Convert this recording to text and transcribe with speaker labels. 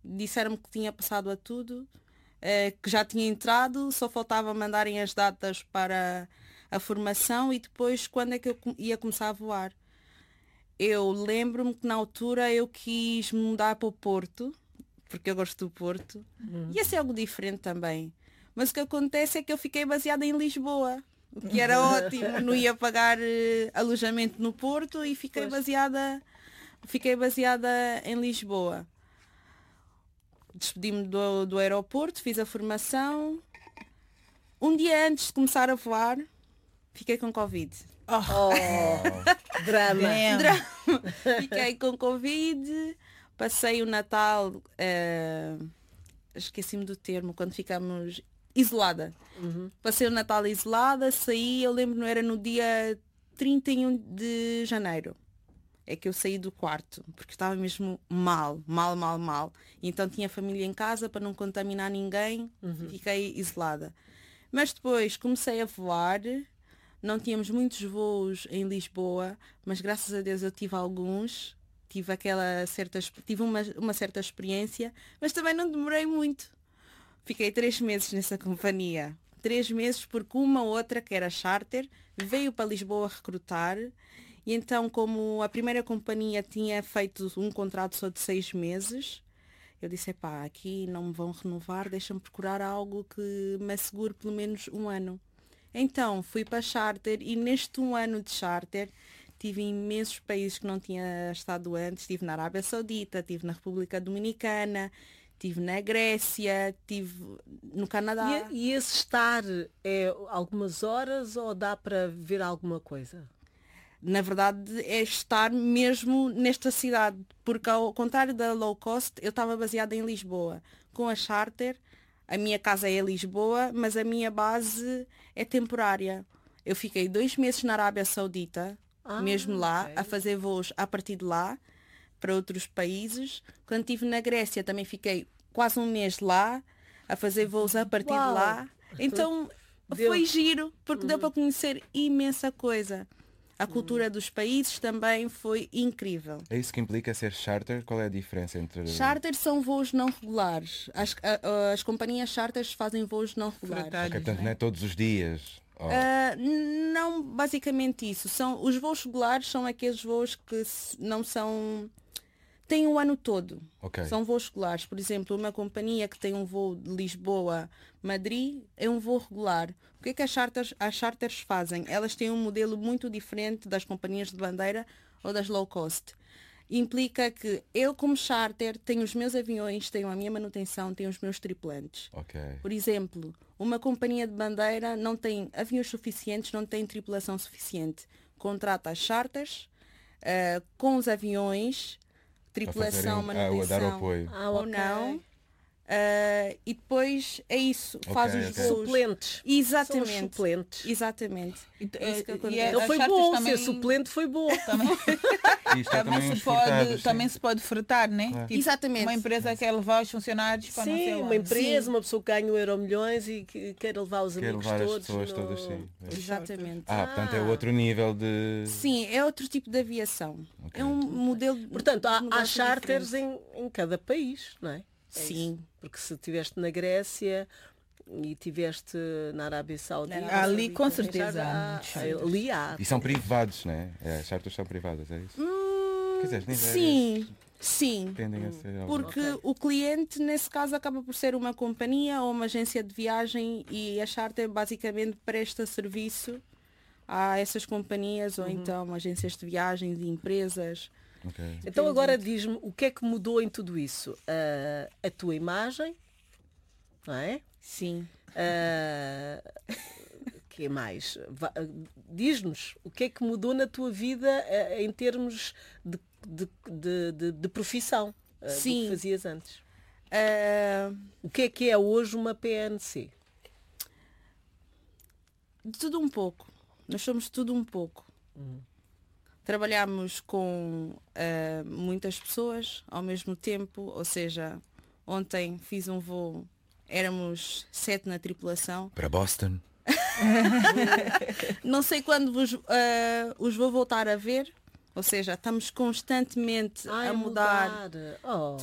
Speaker 1: disseram-me que tinha passado a tudo, que já tinha entrado, só faltava mandarem as datas para a formação e depois quando é que eu ia começar a voar. Eu lembro-me que na altura eu quis mudar para o Porto, porque eu gosto do Porto, ia ser algo diferente também. Mas o que acontece é que eu fiquei baseada em Lisboa, o que era ótimo, não ia pagar alojamento no Porto e fiquei baseada em Lisboa. Despedi-me do aeroporto, fiz a formação. Um dia antes de começar a voar, fiquei com Covid.
Speaker 2: Drama.
Speaker 1: Fiquei com Covid, passei o Natal, esqueci-me do termo, quando ficamos isolada. Passei o Natal isolada, saí, eu lembro, era no dia 31 de janeiro. É que eu saí do quarto, porque estava mesmo mal. Então tinha família em casa para não contaminar ninguém, fiquei isolada. Mas depois comecei a voar, não tínhamos muitos voos em Lisboa, mas graças a Deus eu tive alguns, tive uma certa experiência, mas também não demorei muito. Fiquei 3 meses nessa companhia. 3 meses porque uma outra, que era charter, veio para Lisboa recrutar. E então, como a primeira companhia tinha feito um contrato só de 6 meses, eu disse, aqui não me vão renovar, deixa-me procurar algo que me assegure pelo menos 1 ano. Então, fui para charter e neste 1 ano de charter tive em imensos países que não tinha estado antes. Estive na Arábia Saudita, estive na República Dominicana, estive na Grécia, estive no Canadá.
Speaker 2: E esse estar é algumas horas ou dá para ver alguma coisa?
Speaker 1: Na verdade é estar mesmo nesta cidade, porque ao contrário da low cost, eu estava baseada em Lisboa. Com a charter, a minha casa é Lisboa, mas a minha base é temporária. Eu fiquei 2 meses na Arábia Saudita, mesmo lá, a fazer voos a partir de lá, para outros países. Quando estive na Grécia também fiquei quase 1 mês lá, a fazer voos a partir de lá. Então foi giro, porque deu para conhecer imensa coisa. A cultura dos países também foi incrível.
Speaker 3: É isso que implica ser charter? Qual é a diferença entre...
Speaker 1: Charter são voos não regulares. As companhias charters fazem voos não regulares.
Speaker 3: Ok, portanto não é todos os dias.
Speaker 1: Não, basicamente isso. Os voos regulares são aqueles voos que não são... Têm o ano todo.
Speaker 3: Okay.
Speaker 1: São voos regulares. Por exemplo, uma companhia que tem um voo de Lisboa-Madrid é um voo regular. O que é que as charters fazem? Elas têm um modelo muito diferente das companhias de bandeira ou das low cost. Implica que eu, como charter, tenho os meus aviões, tenho a minha manutenção, tenho os meus tripulantes.
Speaker 3: Okay.
Speaker 1: Por exemplo, uma companhia de bandeira não tem aviões suficientes, não tem tripulação suficiente. Contrata as charters com os aviões, tripulação, manutenção
Speaker 3: dar apoio.
Speaker 1: ou não. E depois é isso, faz os voos.
Speaker 2: Suplentes.
Speaker 1: Exatamente.
Speaker 2: São os suplentes.
Speaker 1: Exatamente. É isso que acontece.
Speaker 2: Então foi bom, também... ser suplente foi bom.
Speaker 4: Também se pode fretar, né?
Speaker 3: Claro.
Speaker 4: Tipo,
Speaker 1: Exatamente.
Speaker 4: Uma empresa quer levar os funcionários para não sei onde.
Speaker 2: Uma empresa, uma pessoa que ganha o Euromilhões e que quer levar os amigos
Speaker 3: levar
Speaker 2: todos.
Speaker 3: As pessoas todas, sim.
Speaker 1: Exatamente.
Speaker 3: Portanto é outro nível de...
Speaker 1: Sim, é outro tipo de aviação. Okay. É um modelo...
Speaker 2: Portanto, há charters em cada país, não é?
Speaker 1: Sim.
Speaker 2: Porque se estiveste na Grécia e estiveste na Arábia Saudita...
Speaker 4: Ali com certeza
Speaker 2: ali há.
Speaker 3: E são privados, não é? As charters são privadas, é isso?
Speaker 1: Sim.
Speaker 3: Tendem a ser
Speaker 1: porque o cliente, nesse caso, acaba por ser uma companhia ou uma agência de viagem e a charter basicamente presta serviço a essas companhias ou então agências de viagens e empresas.
Speaker 3: Okay.
Speaker 2: Então agora diz-me o que é que mudou em tudo isso? A tua imagem, não é?
Speaker 1: Sim.
Speaker 2: Que mais? Diz-nos o que é que mudou na tua vida em termos de profissão do que fazias antes. O que é hoje uma PNC?
Speaker 1: De tudo um pouco. Nós somos tudo um pouco. Trabalhamos com muitas pessoas ao mesmo tempo, ou seja, ontem fiz um voo, éramos 7 na tripulação.
Speaker 3: Para Boston.
Speaker 1: Não sei quando os vou voltar a ver, ou seja, estamos constantemente a mudar.